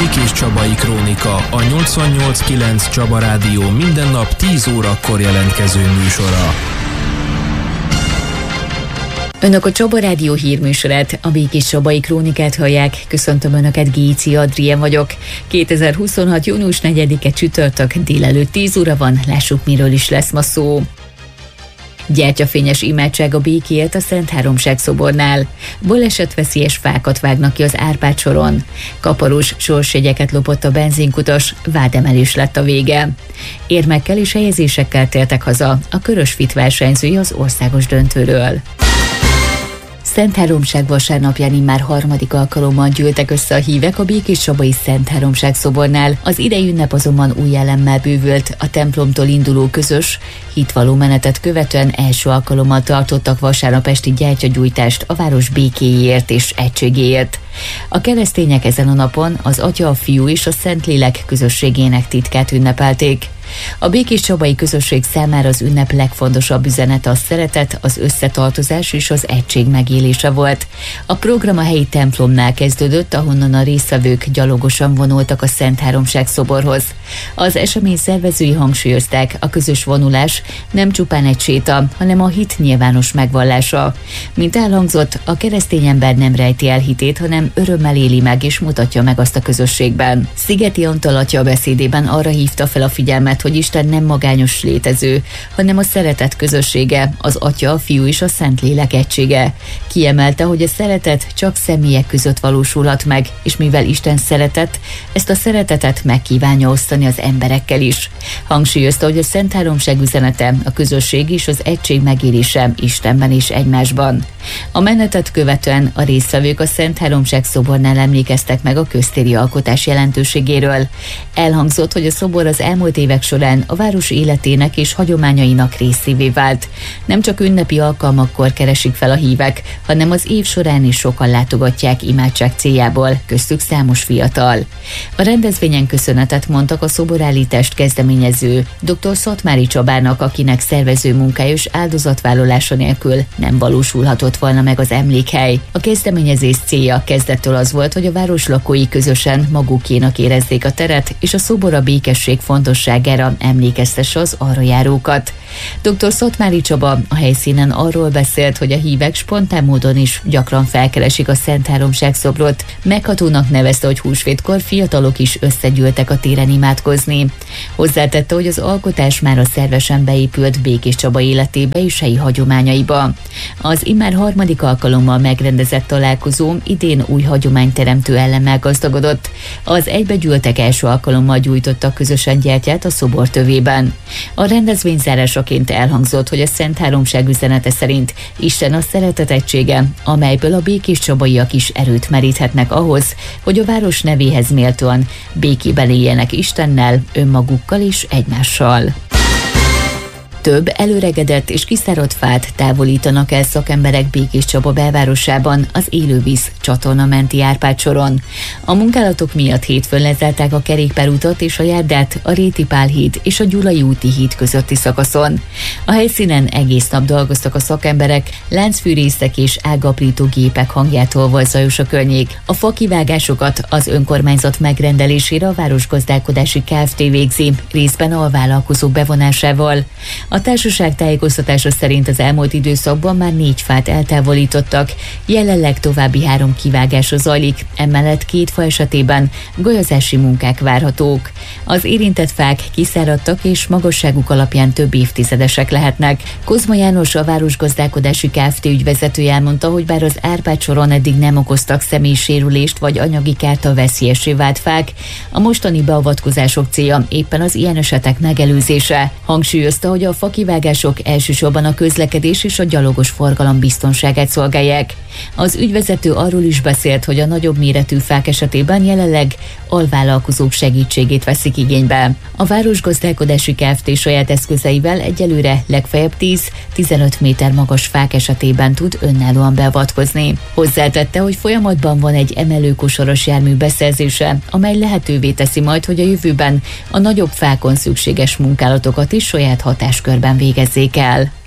Békés-Csabai Krónika, a 88.9 Csaba Rádió minden nap 10 órakor jelentkező műsora. Önök a Csaba Rádió hírműsorát, a Békés-Csabai Krónikát hallják. Köszöntöm Önöket, Géci Adrien vagyok. 2026. június 4-e csütörtök, délelőtt 10 óra van, lássuk, miről is lesz ma szó. Gyertyafényes imádság a békéért a Szent Háromság szobornál. Balesetveszélyes fákat vágnak ki az Árpád soron. Kaparós sorsjegyeket lopott a benzinkutas, vádemelés lett a vége. Érmekkel és helyezésekkel tértek haza a Körösfit versenyzői az országos döntőről. Szent Háromság vasárnapján immár harmadik alkalommal gyűltek össze a hívek a Békés-Csabai Szent Háromság szobornál. Az idei ünnep azonban új elemmel bővült. A templomtól induló közös, hitvalló menetet követően első alkalommal tartottak vasárnap esti gyertyagyújtást a város békéjéért és egységéért. A keresztények ezen a napon az Atya, a Fiú és a Szentlélek közösségének titkát ünnepelték. A Békés-Csabai közösség számára az ünnep legfontosabb üzenete a szeretet, az összetartozás és az egység megélése volt. A program a helyi templomnál kezdődött, ahonnan a résztvevők gyalogosan vonultak a Szent Háromság szoborhoz. Az esemény szervezői hangsúlyozták, a közös vonulás nem csupán egy séta, hanem a hit nyilvános megvallása. Mint elhangzott, a keresztény ember nem rejti el hitét, hanem örömmel éli meg és mutatja meg azt a közösségben. Szigeti Antal atya beszédében arra hívta fel a figyelmet, hogy Isten nem magányos létező, hanem a szeretet közössége, az Atya, a Fiú és a Szentlélek egysége. Kiemelte, hogy a szeretet csak személyek között valósulhat meg, és mivel Isten szeretett, ezt a szeretetet megkívánja osztani az emberekkel is. Hangsúlyozta, hogy a Szent Háromság üzenete a közösség és az egység megélése Istenben és egymásban. A menetet követően a résztvevők a Szent Háromság szobornál emlékeztek meg a köztéri alkotás jelentőségéről. Elhangzott, hogy a szobor az elmúlt évek során a város életének és hagyományainak részévé vált. Nem csak ünnepi alkalmakkor keresik fel a hívek, hanem az év során is sokan látogatják imádság céljából, köztük számos fiatal. A rendezvényen köszönetet mondtak a szoborállítást kezdeményező dr. Szatmári Csabának, akinek szervező munkája és áldozatvállalása nélkül nem valósulhatott volna meg az emlékhely. A kezdeményezés célja kezdettől az volt, hogy a város lakói közösen magukénak érezzék a teret, és a szobor a békesség fontosságára emlékeztesse az arra járókat. Dr. Szatmári Csaba a helyszínen arról beszélt, hogy a hívek spontán módon is gyakran felkeresik a Szent Háromság szobrot. Meghatónak nevezte, hogy húsvétkor fiatalok is összegyűltek a téren imádkozni. Hozzátette, hogy az alkotás már a szervesen beépült Békés-Csaba életébe és helyi hagyományaiba. Az immár harmadik alkalommal megrendezett találkozó idén új hagyományteremtő elemmel gazdagodott. Az egybegyűltek első alkalommal gyújtottak közösen gyertyát a szobor tövében. A rendezvény zárásaként elhangzott, hogy a Szent Háromság üzenete szerint Isten a szeretet egysége, amelyből a békés-csabaiak is erőt meríthetnek ahhoz, hogy a város nevéhez méltóan békében éljenek Istennel, önmagukkal és egymással. Több előregedett és kiszáradt fát távolítanak el szakemberek Békés-Csaba belvárosában az élővíz csatorna menti Árpád soron. A munkálatok miatt hétfőn lezárták a kerékpárutat és a járdát a Réti Pál híd és a Gyulai úti híd közötti szakaszon. A helyszínen egész nap dolgoztak a szakemberek, láncfűrészek és ágaprító gépek hangjától volt zajos a környék. A fakivágásokat az önkormányzat megrendelésére a Városgazdálkodási Kft. Végzi, részben alvállalkozók bevonásával. A társaság tájékoztatása szerint az elmúlt időszakban már 4 fát eltávolítottak, jelenleg további 3 kivágása zajlik, emellett 2 fa esetében golyozási munkák várhatók. Az érintett fák kiszáradtak és magasságuk alapján több évtizedesek lehetnek. Kozma János, a Városgazdálkodási Kft. Ügyvezetője elmondta, hogy bár az Árpád soron eddig nem okoztak személysérülést vagy anyagi kárt a veszélyessé vált fák, a mostani beavatkozások célja éppen az ilyen esetek megelőzése. Hangsúlyozta, hogy a fakivágások elsősorban a közlekedés és a gyalogos forgalom biztonságát szolgálják. Az ügyvezető arról is beszélt, hogy a nagyobb méretű fák esetében jelenleg alvállalkozók segítségét veszik igénybe. A Városgazdálkodási Kft. Saját eszközeivel egyelőre legfeljebb 10-15 méter magas fák esetében tud önállóan beavatkozni. Hozzátette, hogy folyamatban van egy emelőkosaras jármű beszerzése, amely lehetővé teszi majd, hogy a jövőben a nagyobb fákon szükséges munkálatokat is saját hatáskörben végezzék el.